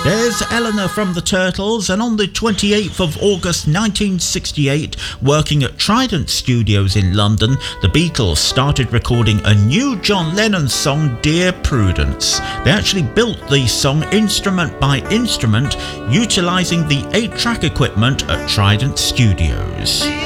There's Eleanor from the Turtles, and on the 28th of August 1968, working at Trident Studios in London, the Beatles started recording a new John Lennon song, Dear Prudence. They actually built the song instrument by instrument, utilising the 8-track equipment at Trident Studios.